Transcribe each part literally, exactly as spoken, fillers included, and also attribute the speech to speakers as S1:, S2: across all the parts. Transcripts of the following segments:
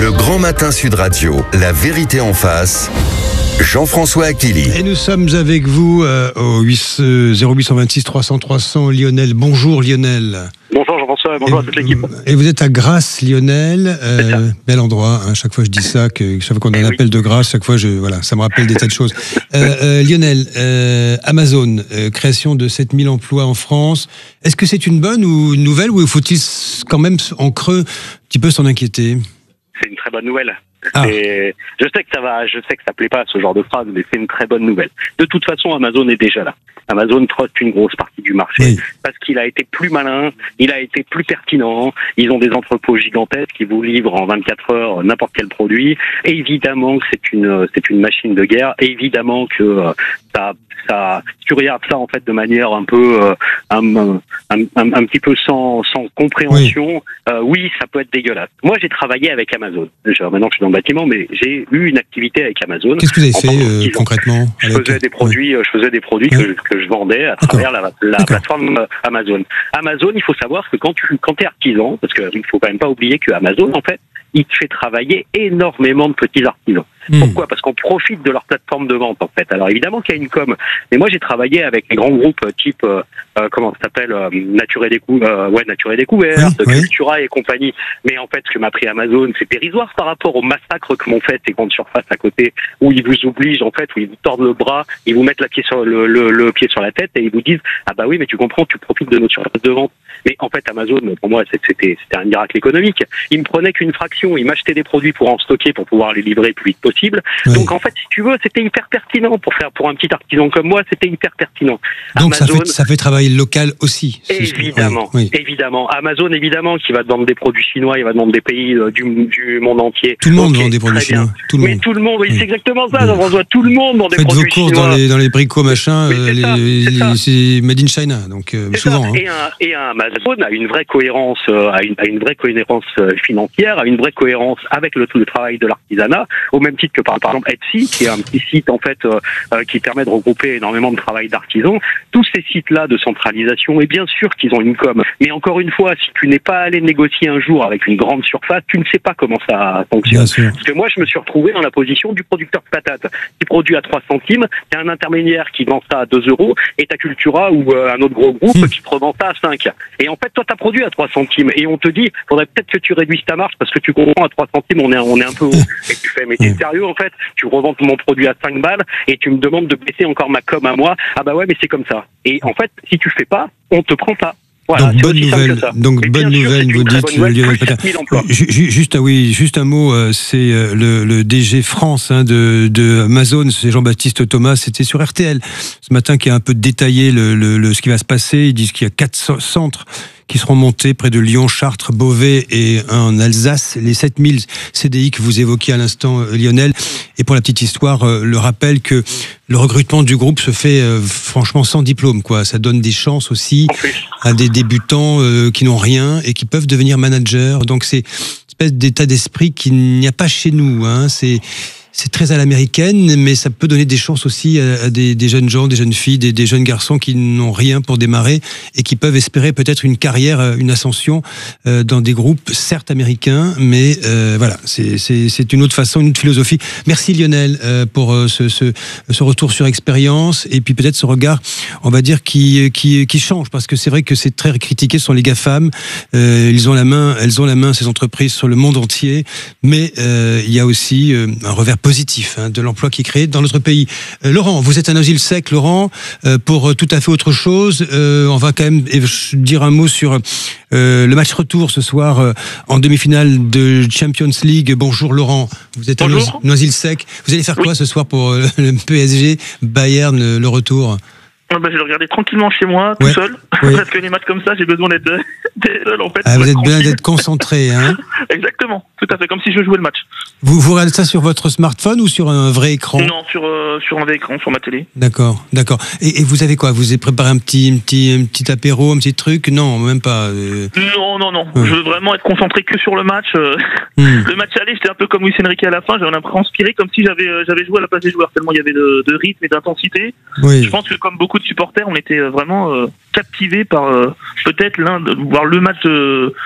S1: Le Grand Matin Sud Radio, la vérité en face. Jean-François Aquili.
S2: Et nous sommes avec vous euh, au zéro huit deux six trois cents trois cents. Lionel, bonjour Lionel.
S3: Bonjour Jean-François, bonjour et à toute l'équipe.
S2: Et vous êtes à Grasse, Lionel. Euh, bel endroit. Hein, chaque fois je dis ça, que chaque fois qu'on a un appel de Grasse, chaque fois je voilà, ça me rappelle des tas de choses. Euh, euh, Lionel, euh, Amazon, euh, création de sept mille emplois en France. Est-ce que c'est une bonne ou une nouvelle, ou faut-il quand même en creux un petit peu s'en inquiéter?
S3: C'est une très bonne nouvelle.
S2: Ah.
S3: Et je sais que ça va, je sais que ça plaît pas ce genre de phrase, mais c'est une très bonne nouvelle. De toute façon, Amazon est déjà là. Amazon trotte une grosse partie du marché oui. parce qu'il a été plus malin, il a été plus pertinent. Ils ont des entrepôts gigantesques qui vous livrent en vingt-quatre heures n'importe quel produit. Et évidemment que c'est une, c'est une machine de guerre. Et évidemment que euh, ça, ça, si tu regardes ça en fait de manière un peu, euh, un, un, un, un petit peu sans, sans compréhension, oui. Euh, oui, ça peut être dégueulasse. Moi, j'ai travaillé avec Amazon. Genre, maintenant, je suis dans le bâtiment, mais j'ai eu une activité avec Amazon.
S2: Qu'est-ce que vous avez fait euh, concrètement?
S3: Je
S2: avec...
S3: faisais des produits,
S2: oui.
S3: je faisais des produits
S2: oui.
S3: que, que je vendais à travers la, la plateforme Amazon. Amazon, il faut savoir que quand tu quand t'es artisan, parce qu'il faut quand même pas oublier que Amazon, en fait, il te fait travailler énormément de petits artisans. Mmh. Pourquoi? Parce qu'on profite de leur plateforme de vente, en fait. Alors évidemment qu'il y a une com, mais moi j'ai travaillé avec les grands groupes type euh, euh, comment ça s'appelle euh, Nature et Découverte, euh, ouais Nature et Découverte, oui, Cultura oui. et compagnie. Mais en fait, ce que m'a pris Amazon, c'est dérisoire par rapport au massacre que m'ont fait ces grandes surfaces à côté, où ils vous obligent en fait, où ils vous tordent le bras, ils vous mettent la pied sur le, le, le pied sur la tête et ils vous disent ah bah oui mais tu comprends, tu profites de notre surface de vente. Mais en fait Amazon, pour moi c'était c'était un miracle économique. Ils me prenaient qu'une fraction, ils m'achetaient des produits pour en stocker pour pouvoir les livrer le plus vite possible. Oui. Donc en fait, si tu veux, c'était hyper pertinent pour faire pour un petit artisan comme moi, c'était hyper pertinent.
S2: Donc
S3: Amazon,
S2: ça fait ça fait travailler le local aussi.
S3: Évidemment,
S2: oui, oui.
S3: évidemment. Amazon évidemment qui va te vendre des produits chinois, il va te vendre des pays euh, du, du monde entier.
S2: Tout le monde
S3: okay,
S2: vend des produits chinois. Tout le
S3: Mais
S2: monde.
S3: tout le monde, oui,
S2: oui.
S3: c'est exactement ça. On voit tout le monde vend des
S2: Faites
S3: produits
S2: vos courses
S3: chinois.
S2: dans les dans les bricots machin,
S3: oui,
S2: euh,
S3: ça,
S2: les, les, c'est made in China, donc euh, souvent. Hein.
S3: Et, un, et un Amazon a une vraie cohérence, euh, a, une, a une vraie cohérence financière, a une vraie cohérence avec le, le travail de l'artisanat, au même titre que par, par exemple Etsy, qui est un petit site en fait euh, euh, qui permet de regrouper énormément de travail d'artisans. Tous ces sites-là de centralisation, et bien sûr qu'ils ont une com. Mais encore une fois, si tu n'es pas allé négocier un jour avec une grande surface, tu ne sais pas comment ça fonctionne. Parce que moi, je me suis retrouvé dans la position du producteur de patates, qui produit à trois centimes, il y a un intermédiaire qui vend ça à deux euros, et ta Cultura ou euh, un autre gros groupe mmh. qui te revend ça à cinq. Et en fait, toi, tu as produit à trois centimes, et on te dit, faudrait peut-être que tu réduises ta marge, parce que tu comprends, à trois centimes, on est, on est un peu haut. Et tu fais, mais t'es sérieux, en fait? Tu revends mon produit à cinq balles, et tu me demandes de baisser encore ma com à moi. Ah bah ouais, mais c'est comme ça. Et en fait, si tu fais pas, on te prend pas. Voilà,
S2: donc bonne nouvelle, donc bonne nouvelle, vous dites Lionel Pétain. Juste, oui, juste un mot, c'est le, le D G France hein, de, de Amazon, c'est Jean-Baptiste Thomas, c'était sur R T L ce matin qui a un peu détaillé le, le, le, ce qui va se passer. Ils disent qu'il y a quatre centres qui seront montés près de Lyon, Chartres, Beauvais et en Alsace. Les sept mille C D I que vous évoquiez à l'instant, Lionel. Et pour la petite histoire, le rappel que le recrutement du groupe se fait euh, franchement sans diplôme, quoi. Ça donne des chances aussi à des débutants euh, qui n'ont rien et qui peuvent devenir managers. Donc c'est une espèce d'état d'esprit qu'il n'y a pas chez nous. Hein. C'est C'est très à l'américaine, mais ça peut donner des chances aussi à des, des jeunes gens, des jeunes filles, des, des jeunes garçons qui n'ont rien pour démarrer et qui peuvent espérer peut-être une carrière, une ascension euh, dans des groupes certes américains, mais euh, voilà, c'est, c'est, c'est une autre façon, une autre philosophie. Merci Lionel euh, pour euh, ce, ce, ce retour sur expérience et puis peut-être ce regard, on va dire, qui, qui, qui change, parce que c'est vrai que c'est très critiqué, ce sont les GAFAM, euh, ils ont la main, elles ont la main, ces entreprises, sur le monde entier, mais euh, il y a aussi euh, un revers positif hein, de l'emploi qui est créé dans notre pays. Euh, Laurent, vous êtes un Noisy-le-Sec, Laurent, euh, pour euh, tout à fait autre chose. Euh, on va quand même dire un mot sur euh, le match retour ce soir euh, en demi-finale de Champions League. Bonjour Laurent, vous êtes
S3: Bonjour.
S2: à Noisy-le-Sec. Vous allez faire
S3: oui.
S2: quoi ce soir pour euh, le P S G Bayern, le, le retour?
S4: Bah, je vais le regarder tranquillement chez moi, tout
S2: ouais.
S4: seul.
S2: Oui.
S4: Parce que les matchs comme ça, j'ai besoin d'être, d'être seul, en fait.
S2: Ah, vous êtes bien d'être concentré, hein?
S4: Exactement, tout à fait, comme si je jouais le match.
S2: Vous, vous regardez ça sur votre smartphone ou sur un vrai écran?
S4: Non, sur, euh, sur un vrai écran, sur ma télé.
S2: D'accord, d'accord. Et, et vous avez quoi? Vous avez préparé un petit, un petit, un petit apéro, un petit truc? Non, même pas. Euh...
S4: Non, non, non.
S2: Hum.
S4: Je veux vraiment être concentré que sur le match. Euh... Hum. Le match aller, j'étais un peu comme Luis Enrique à la fin. J'avais l'impression inspiré, comme si j'avais, euh, j'avais joué à la place des joueurs. Tellement il y avait de, de rythme et d'intensité.
S2: Oui.
S4: Je pense que comme beaucoup de supporters, on était vraiment euh, captivés par euh, peut-être l'un, de, voire le match de,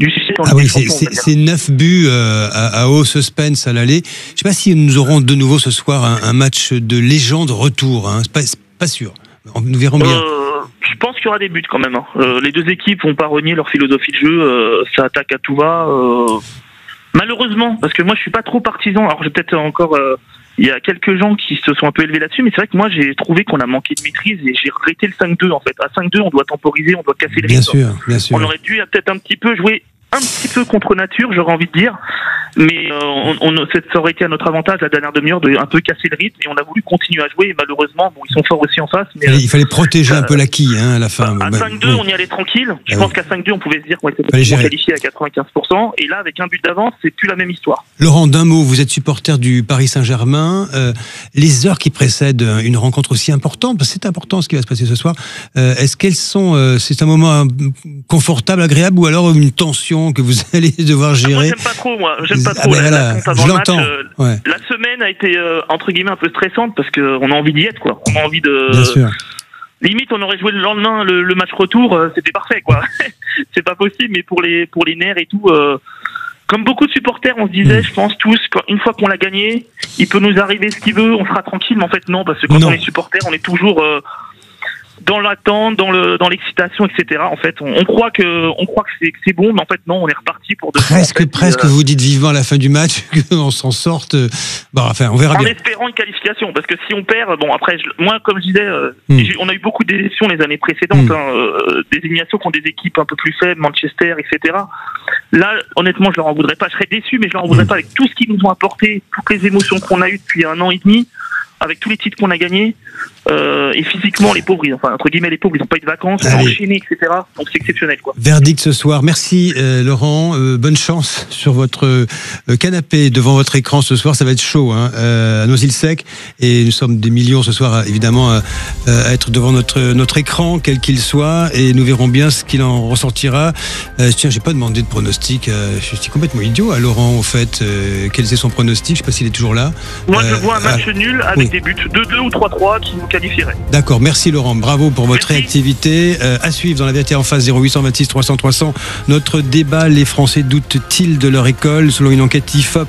S4: du succès.
S2: Ah oui, c'est, c'est, c'est neuf buts euh, à, à haut suspense à l'aller. Je ne sais pas si nous aurons de nouveau ce soir un, un match de légende retour. Hein. C'est pas, c'est pas sûr. Nous verrons bien.
S4: Euh, je pense qu'il y aura des buts quand même. Hein. Euh, les deux équipes vont pas renier leur philosophie de jeu. Euh, ça attaque à tout va. Euh, malheureusement, parce que moi je suis pas trop partisan. Alors j'ai peut-être encore... Euh, il y a quelques gens qui se sont un peu élevés là-dessus, mais c'est vrai que moi j'ai trouvé qu'on a manqué de maîtrise et j'ai regretté le cinq deux en fait. À cinq deux, on doit temporiser, on doit casser le rythme.
S2: Bien sûr, bien sûr.
S4: On aurait dû peut-être un petit peu jouer un petit peu contre nature, j'aurais envie de dire. Mais euh, on, on, ça aurait été à notre avantage la dernière demi-heure de un peu casser le rythme et on a voulu continuer à jouer et malheureusement bon, ils sont forts aussi en face. Mais,
S2: il fallait protéger euh, un peu l'acquis hein, à la fin.
S4: À
S2: bah,
S4: cinq deux,
S2: ouais.
S4: on y allait tranquille. Je
S2: ah
S4: pense
S2: oui.
S4: qu'à cinq deux, on pouvait se dire qu'on était qualifié à quatre-vingt-quinze pour cent et là avec un but d'avance, c'est plus la même histoire.
S2: Laurent, d'un mot, vous êtes supporter du Paris Saint-Germain. Euh, les heures qui précèdent une rencontre aussi importante, parce que c'est important ce qui va se passer ce soir. Euh, est-ce qu'elles sont, euh, c'est un moment confortable, agréable, ou alors une tension que vous allez devoir gérer?
S4: Ah, moi, j'aime pas trop, moi. J'aime pas
S2: ah,
S4: trop.
S2: ben
S4: la,
S2: voilà,
S4: la
S2: je l'entends.
S4: Match, euh,
S2: ouais.
S4: La semaine a été euh, entre guillemets un peu stressante parce qu'on a envie d'y être, quoi. On a envie de.
S2: Bien sûr.
S4: Limite, on aurait joué le lendemain le, le match retour, euh, c'était parfait, quoi. C'est pas possible, mais pour les pour les nerfs et tout. Euh, Comme beaucoup de supporters, on se disait, mmh. je pense tous, qu'une fois qu'on l'a gagné, il peut nous arriver ce qu'il veut, on sera tranquille. Mais en fait, non, parce que quand non. on est supporter, on est toujours euh, dans l'attente, dans le dans l'excitation, et cetera. En fait, on, on croit que on croit que c'est, que c'est bon, mais en fait, non, on est reparti pour de
S2: presque
S4: en fait,
S2: presque. Euh, vous dites vivement à la fin du match qu'on s'en sorte. Bon, enfin, on verra
S4: en
S2: bien.
S4: En espérant une qualification, parce que si on perd, bon après, je, moi, comme je disais, euh,
S2: mmh.
S4: on a eu beaucoup d'élections les années précédentes,
S2: mmh.
S4: hein, euh, des éliminations contre des équipes un peu plus faibles, Manchester, et cetera. Là, honnêtement, je leur en voudrais pas. Je serais déçu, mais je leur en voudrais mmh. pas avec tout ce qu'ils nous ont apporté, toutes les émotions qu'on a eues depuis un an et demi, avec tous les titres qu'on a gagnés. Euh, et physiquement, les pauvres, ils, enfin, entre guillemets, les pauvres, ils n'ont pas eu de vacances, ils ont enchaîné, et cetera. Donc c'est exceptionnel, quoi.
S2: Verdict ce soir. Merci, euh, Laurent. Euh, bonne chance sur votre euh, canapé devant votre écran ce soir. Ça va être chaud, hein, euh, à Noisy-le-Sec. Et nous sommes des millions ce soir, évidemment, à, à être devant notre notre écran, quel qu'il soit, et nous verrons bien ce qu'il en ressortira. Euh, tiens, j'ai pas demandé de pronostic. Euh, je suis complètement idiot à Laurent, au fait. Euh, quel est son pronostic? Je sais pas s'il est toujours là.
S4: Moi,
S2: euh,
S4: je vois un match
S2: ah,
S4: nul avec oui. des buts deux deux ou trois trois qui nous qualifierait.
S2: D'accord, merci Laurent, bravo pour votre
S4: merci.
S2: réactivité. Euh, à suivre dans la vérité en face, zéro huit cent vingt-six trois cents trois cents. Notre débat, les Français doutent-ils de leur école? Selon une enquête I F O P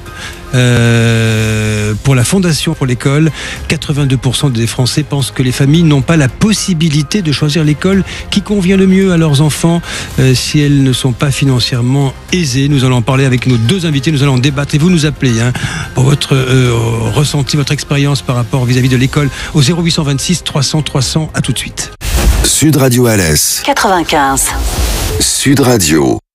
S2: euh, pour la Fondation pour l'école, quatre-vingt-deux pour cent des Français pensent que les familles n'ont pas la possibilité de choisir l'école qui convient le mieux à leurs enfants euh, si elles ne sont pas financièrement aisées. Nous allons en parler avec nos deux invités, nous allons en débattre et vous nous appelez hein, pour votre euh, ressenti, votre expérience par rapport vis-à-vis de l'école au zéro huit cent vingt-six trois cents trois cents. À tout de suite.
S1: Sud Radio Alès
S5: quatre-vingt-quinze.
S1: Sud Radio.